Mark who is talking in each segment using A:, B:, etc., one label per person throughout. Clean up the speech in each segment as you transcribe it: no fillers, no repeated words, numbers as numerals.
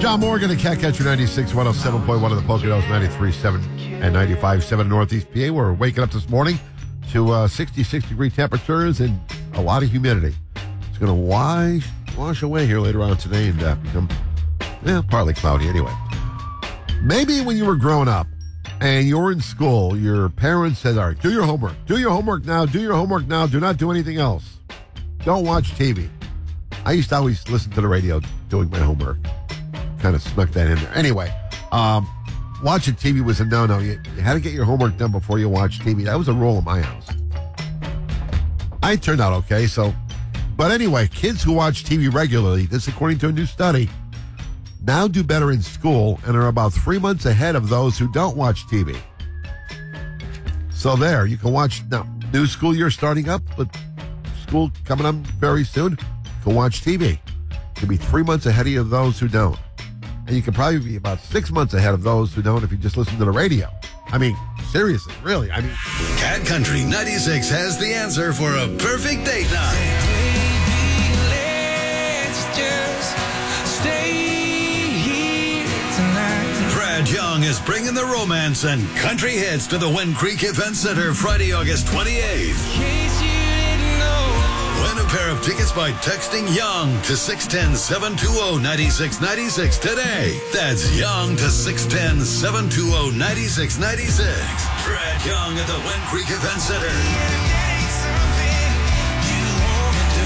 A: John Morgan at Catcatcher 96, 107.1 of the Poconos, 93.7 and 95.7 Northeast PA. We're waking up this morning to 66 degree temperatures and a lot of humidity. It's going to wash away here later on today and become partly cloudy anyway. Maybe when you were growing up and you were in school, your parents said, all right, do your homework. Do your homework now. Do your homework now. Do not do anything else. Don't watch TV. I used to always listen to the radio doing my homework. Kind of snuck that in there. Anyway, watching TV was a no-no. You had to get your homework done before you watch TV. That was a rule in my house. I turned out okay, but anyway, kids who watch TV regularly, this according to a new study, now do better in school and are about 3 months ahead of those who don't watch TV. So there, you can watch, now, new school year starting up, but school coming up very soon, you can watch TV. You can be 3 months ahead of those who don't. And you can probably be about 6 months ahead of those who don't if you just listen to the radio. I mean, seriously, really. I mean,
B: Cat Country 96 has the answer for a perfect date night.
C: Baby, let's just stay here tonight.
B: Brad Young is bringing the romance and country hits to the Wind Creek Event Center Friday, August 28th.
C: In case you didn't know.
B: Win a pair of tickets by texting Young to 610-720-9696 today. That's Young to 610-720-9696. Brad Young at the Wind Creek Event Center.
C: There's something you wanna do.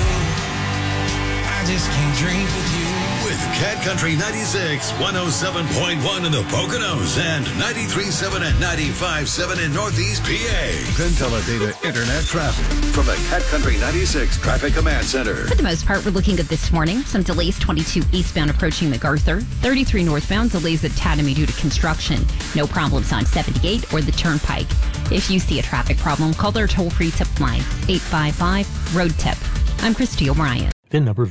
C: I just can't drink with you.
B: With Cat Country 96, 107.1 in the Poconos, and 93.7 and 95.7 in Northeast PA. Penteledata Internet traffic from the Cat Country 96 Traffic Command Center.
D: For the most part, we're looking good this morning. Some delays, 22 eastbound approaching MacArthur, 33 northbound, delays at Tatamy due to construction. No problems on 78 or the Turnpike. If you see a traffic problem, call their toll-free tip line, 855-ROAD-TIP. I'm Christy O'Brien.
E: VIN number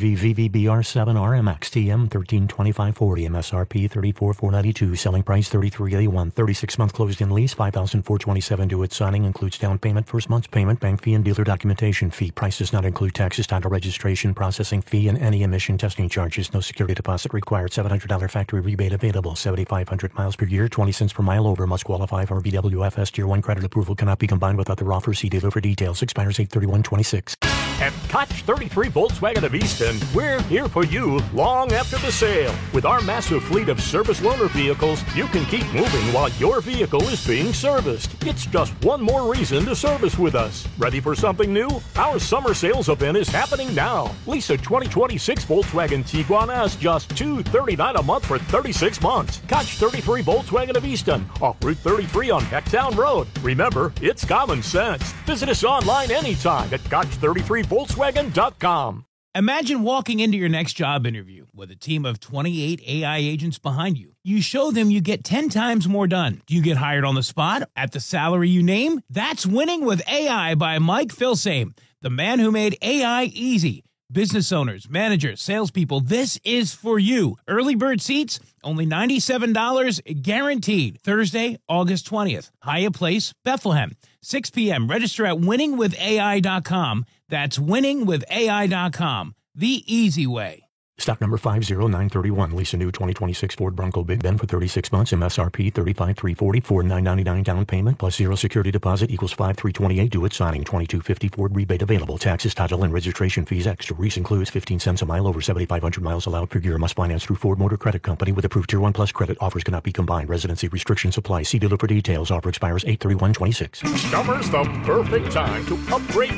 E: VVVBR7RMXTM 132540, MSRP 34,492, selling price 3381, 36-month closed-in lease, 5,427 due at signing, includes down payment, first month's payment, bank fee, and dealer documentation fee. Price does not include taxes, title registration, processing fee, and any emission testing charges. No security deposit required. $700 factory rebate available. 7,500 miles per year, 20 cents per mile over. Must qualify for BWFS Tier 1 credit approval. Cannot be combined with other offers. See dealer for details. Expires 8/31/26.
F: At Koch 33 Volkswagen of Easton, we're here for you long after the sale. With our massive fleet of service loaner vehicles, you can keep moving while your vehicle is being serviced. It's just one more reason to service with us. Ready for something new? Our summer sales event is happening now. Lease a 2026 Volkswagen Tiguan S just $239 a month for 36 months. Koch 33 Volkswagen of Easton, off Route 33 on Pecktown Road. Remember, it's common sense. Visit us online anytime at Koch33Volkswagen.com.
G: Imagine walking into your next job interview with a team of 28 AI agents behind you. You show them you get 10 times more done. Do you get hired on the spot at the salary you name? That's Winning with AI by Mike Filsame, the man who made AI easy. Business owners, managers, salespeople, this is for you. Early bird seats, only $97 guaranteed. Thursday, August 20th. Hyatt Place, Bethlehem. 6 p.m. Register at winningwithai.com. That's winningwithai.com. The easy way.
E: Stock number 50931. Lease a new 2026 Ford Bronco Big Ben for 36 months. MSRP 35,340. $4,999 down payment plus zero security deposit equals 5,328 due at signing. 2250 Ford rebate available. Taxes, title, and registration fees extra. Lease includes 15 cents a mile over 7,500 miles allowed per year. Must finance through Ford Motor Credit Company with approved Tier 1 Plus credit. Offers cannot be combined. Residency restrictions apply. See dealer for details. Offer expires 8/31/26.
F: Summer's the perfect time to upgrade